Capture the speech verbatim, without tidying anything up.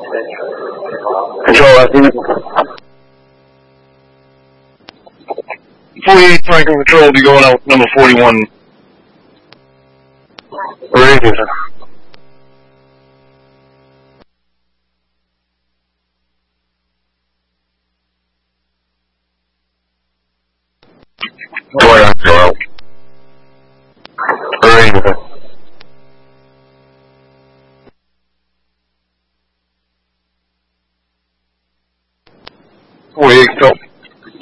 Control F D. forty-eight Franklin Control will be going out number forty-one. Ready, sir. Going on, zero.